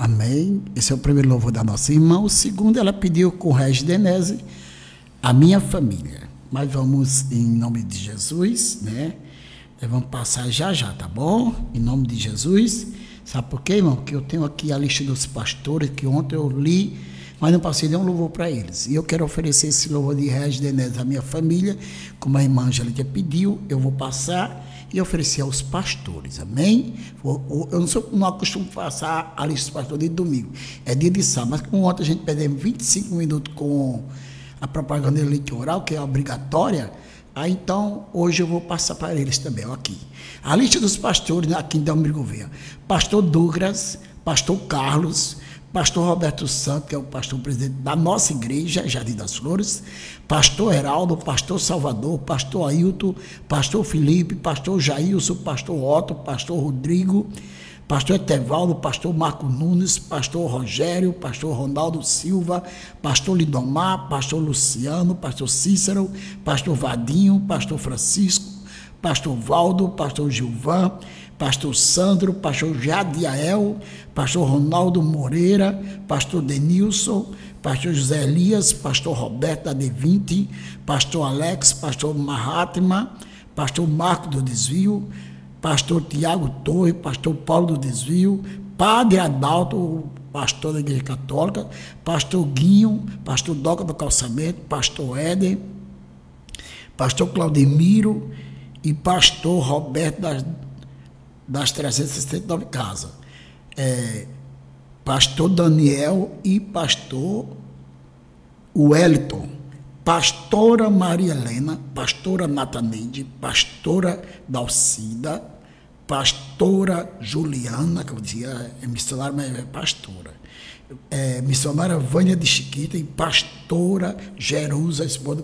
Amém. Esse é o primeiro louvor da nossa irmã. O segundo, ela pediu com o Regis Denese, a minha família. Mas vamos, em nome de Jesus, né? Nós vamos passar já, tá bom? Em nome de Jesus. Sabe por quê, irmão? Porque eu tenho aqui a lista dos pastores, que ontem eu li, mas não passei nenhum louvor para eles. E eu quero oferecer esse louvor de Regis Denese à minha família, como a irmã Angélica pediu, eu vou passar e oferecer aos pastores, amém? Eu não acostumo passar a lista dos pastores de domingo, é dia de sábado, mas como ontem a gente perdeu 25 minutos com a propaganda eleitoral, que é obrigatória, aí então hoje eu vou passar para eles também, ó, aqui. A lista dos pastores aqui em Delmiro Gouveia: pastor Douglas, pastor Carlos, pastor Roberto Santos, que é o pastor presidente da nossa igreja, Jardim das Flores, pastor Heraldo, pastor Salvador, pastor Ailton, pastor Felipe, pastor Jailson, pastor Otto, pastor Rodrigo, pastor Etevaldo, pastor Marco Nunes, pastor Rogério, pastor Ronaldo Silva, pastor Lidomar, pastor Luciano, pastor Cícero, pastor Vadinho, pastor Francisco, pastor Valdo, pastor Gilvan, pastor Sandro, pastor Jadiael, pastor Ronaldo Moreira, pastor Denilson, pastor José Elias, pastor Roberto da D20, pastor Alex, pastor Mahatma, pastor Marco do Desvio, pastor Tiago Torre, pastor Paulo do Desvio, padre Adalto, pastor da Igreja Católica, pastor Guinho, pastor Doca do Calçamento, pastor Éder, pastor Claudemiro e pastor Roberto das 369 casas, pastor Daniel e pastor Wellington, pastora Maria Helena, pastora Nataneide, pastora Dalcida, pastora Juliana, que eu dizia é missionária, mas é pastora, missionária Vânia de Chiquita e pastora Jerusa, esposa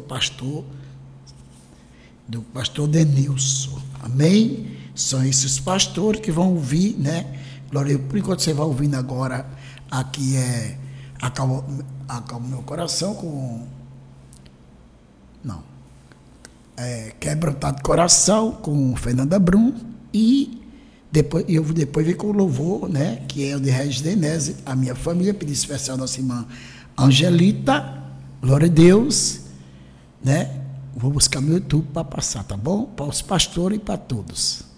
do pastor Denilson, amém? São esses pastores que vão ouvir, né? Glória, por enquanto você vai ouvindo agora, aqui Acalma Meu Coração com... Não. Quebrantado Coração com Fernanda Brum e depois venho com o louvor, né? Que é o de Regis Denese, a minha família, pedido especial à nossa irmã Angelita, glória a Deus, né? Vou buscar no YouTube para passar, tá bom? Para os pastores e para todos.